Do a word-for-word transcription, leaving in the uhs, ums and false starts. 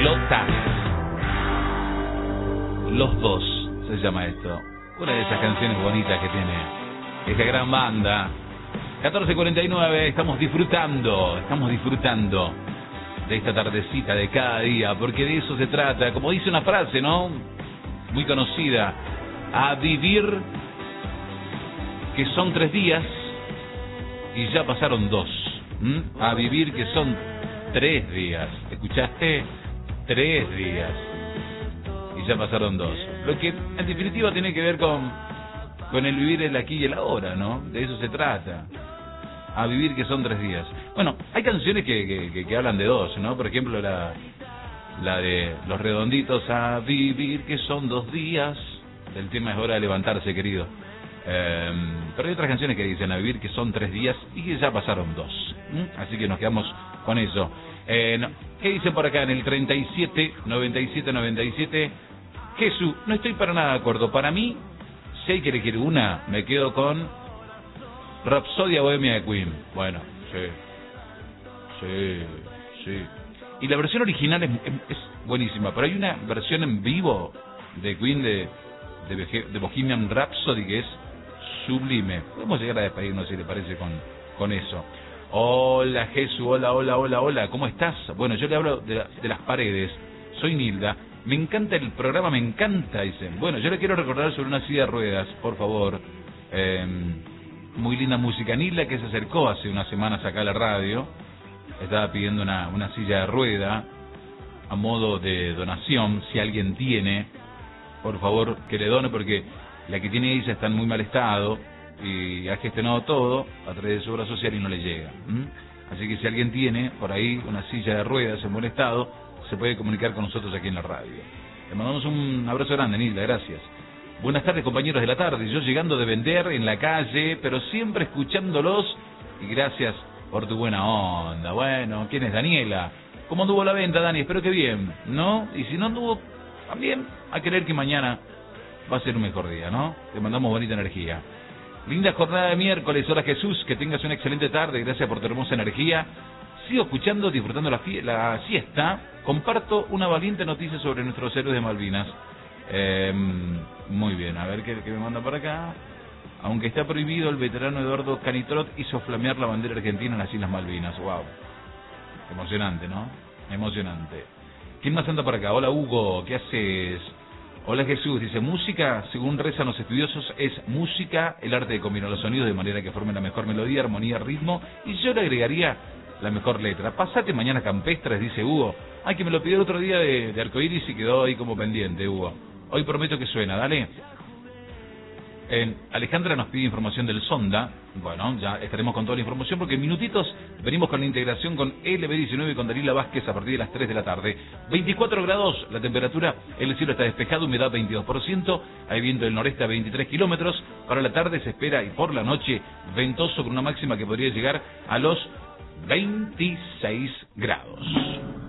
Iglotas. Los dos se llama esto. Una de esas canciones bonitas que tiene esta gran banda. catorce cuarenta y nueve, estamos disfrutando, estamos disfrutando de esta tardecita de cada día, porque de eso se trata. Como dice una frase, ¿no? Muy conocida. A vivir que son tres días y ya pasaron dos. ¿Mm? A vivir que son tres días. ¿Escuchaste? Tres días. Y ya pasaron dos. Lo que en definitiva tiene que ver con, con el vivir el aquí y el ahora, ¿no? De eso se trata. A vivir que son tres días. Bueno, hay canciones que, que, que, que hablan de dos, ¿no? Por ejemplo, la, la de Los Redonditos, a vivir que son dos días. El tema es hora de levantarse, querido. Eh, pero hay otras canciones que dicen a vivir que son tres días y que ya pasaron dos. ¿Mm? Así que nos quedamos con eso. Eh, no. ¿Qué dicen por acá en el treinta y siete, noventa y siete, noventa y siete? Jesús, no estoy para nada de acuerdo. Para mí, si hay que elegir una, me quedo con Rapsodia Bohemia de Queen. Bueno, sí. Sí, sí. Y la versión original es, es buenísima, pero hay una versión en vivo de Queen de, de, de Bohemian Rhapsody que es sublime. Podemos llegar a despedirnos, si le parece, con, con eso. Hola Jesús, hola, hola, hola, hola, ¿cómo estás? Bueno, yo le hablo de, la, de las paredes. Soy Nilda. Me encanta el programa, me encanta, dicen. Bueno, yo le quiero recordar sobre una silla de ruedas, por favor. Eh, muy linda música. Nilda, que se acercó hace unas semanas acá a la radio, estaba pidiendo una, una silla de rueda a modo de donación. Si alguien tiene, por favor, que le done, porque la que tiene ella está en muy mal estado y ha gestionado todo a través de su obra social y no le llega. ¿Mm? Así que si alguien tiene por ahí una silla de ruedas en buen estado, se puede comunicar con nosotros aquí en la radio. Le mandamos un abrazo grande, Nilda, gracias. Buenas tardes, compañeros de la tarde. Yo llegando de vender en la calle, pero siempre escuchándolos, y gracias por tu buena onda. Bueno, ¿quién es Daniela? ¿Cómo anduvo la venta, Dani? Espero que bien, ¿no? Y si no anduvo, también a creer que mañana va a ser un mejor día, ¿no? Te mandamos bonita energía. Linda jornada de miércoles. Hola Jesús, que tengas una excelente tarde. Gracias por tu hermosa energía. Sigo escuchando, disfrutando la, fie la siesta. Comparto una valiente noticia sobre nuestros héroes de Malvinas. Eh, muy bien, a ver qué, qué me manda por acá. Aunque está prohibido, el veterano Eduardo Canitrot hizo flamear la bandera argentina en las Islas Malvinas. Wow. Emocionante, ¿no? Emocionante. ¿Quién más anda por acá? Hola Hugo, ¿qué haces? Hola Jesús, dice, música, según rezan los estudiosos, es música, el arte de combinar los sonidos de manera que formen la mejor melodía, armonía, ritmo, y yo le agregaría la mejor letra. Pasate mañana campestres, dice Hugo. Ay, que me lo pidió el otro día de, de Arcoiris y quedó ahí como pendiente, Hugo. Hoy prometo que suena, dale. Eh, Alejandra nos pide información del Sonda. Bueno, ya estaremos con toda la información porque en minutitos venimos con la integración con L B diecinueve con Dalila Vázquez a partir de las tres de la tarde. veinticuatro grados la temperatura, el cielo está despejado, humedad veintidós por ciento, hay viento del noreste a veintitrés kilómetros. Para la tarde se espera y por la noche ventoso con una máxima que podría llegar a los veintiséis grados.